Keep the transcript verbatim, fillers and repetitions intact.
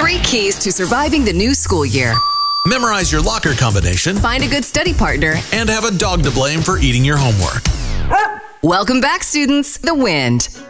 Three keys to surviving the new school year. Memorize your locker combination. Find a good study partner. And have a dog to blame for eating your homework. Welcome back, students. The Wind.